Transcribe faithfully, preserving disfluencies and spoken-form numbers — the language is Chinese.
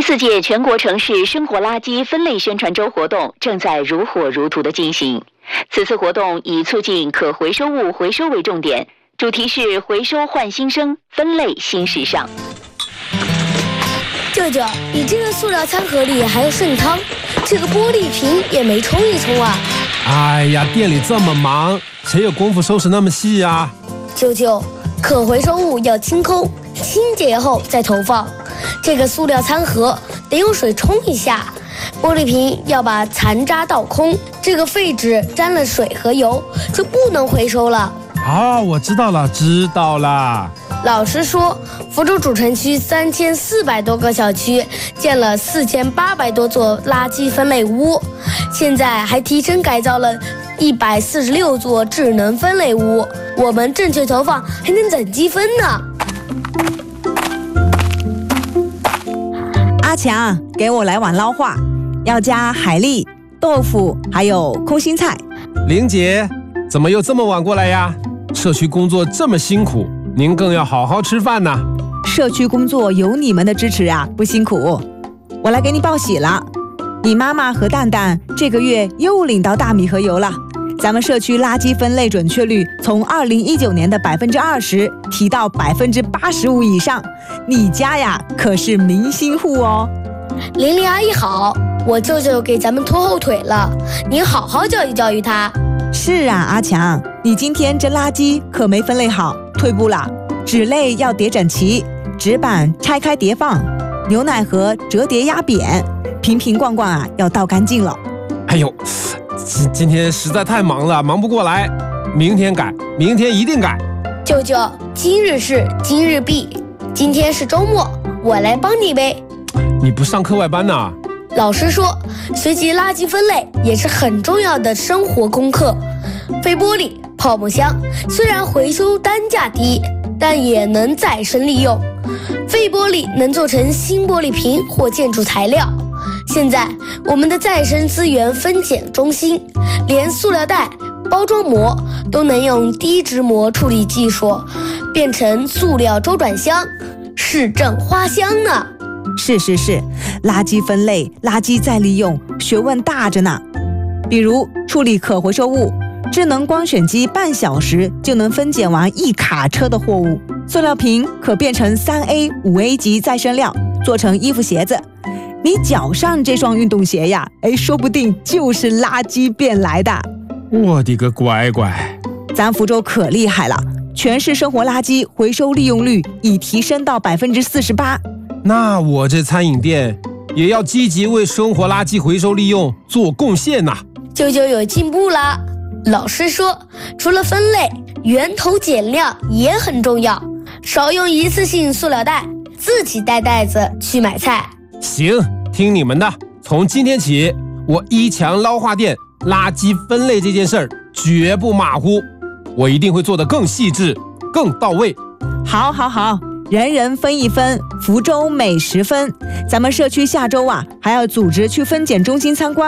第四届全国城市生活垃圾分类宣传周活动正在如火如荼地进行。此次活动以促进可回收物回收为重点，主题是回收焕新生，分类新时尚。 舅舅，你这个塑料餐盒里还有剩汤，这个玻璃瓶也没冲一冲啊！ 哎呀，店里这么忙，谁有功夫收拾那么细啊？ 舅舅，可回收物要清空，清洁后再投放。这个塑料餐盒得用水冲一下，玻璃瓶要把残渣倒空，这个废纸沾了水和油就不能回收了。 哦，我知道了，知道了。 老师说，福州主城区三千四百多个小区建了四千八百多座垃圾分类屋，现在还提升改造了一百四十六座智能分类屋。我们正确投放还能攒积分呢。 阿强，给我来碗捞化，要加海蛎、豆腐，还有空心菜。 玲姐，怎么又这么晚过来呀？社区工作这么辛苦，您更要好好吃饭呢。 社区工作有你们的支持啊，不辛苦。我来给你报喜了，你妈妈和蛋蛋这个月又领到大米和油了。咱们社区垃圾分类准确率从二零一九年的百分之二十提到百分之八十五以上，你家呀可是明星户哦。 玲玲阿姨好，我舅舅给咱们拖后腿了，您好好教育教育他。 是啊，阿强，你今天这垃圾可没分类好，退步了。纸类要叠整齐，纸板拆开叠放，牛奶盒折叠压扁，瓶瓶罐罐啊要倒干净了。 哎呦，今今天实在太忙了，忙不过来，明天改，明天一定改。 舅舅，今日事今日毕，今天是周末，我来帮你呗。 你不上课外班呢？ 老师说，学习垃圾分类也是很重要的生活功课。废玻璃、泡沫箱虽然回收单价低，但也能再生利用。废玻璃能做成新玻璃瓶或建筑材料。现在我们的再生资源分拣中心，连塑料袋、包装膜都能用低质膜处理技术变成塑料周转箱，市政花香呢。 是是是，垃圾分类、垃圾再利用，学问大着呢。比如处理可回收物，智能光选机半小时就能分拣完一卡车的货物。塑料瓶可变成三 A、五 A 级再生料，做成衣服鞋子。你脚上这双运动鞋呀，哎，说不定就是垃圾变来的。 我的个乖乖！ 咱福州可厉害了，全市生活垃圾回收利用率已提升到百分之四十八。 那我这餐饮店也要积极为生活垃圾回收利用做贡献呐。 舅舅有进步啦！老师说，除了分类，源头减量也很重要，少用一次性塑料袋，自己带袋子去买菜。 行，听你们的。从今天起，我一强捞化店垃圾分类这件事儿绝不马虎，我一定会做得更细致、更到位。 好，好，好。人人分一分，福州美食分。咱们社区下周啊，还要组织去分拣中心参观。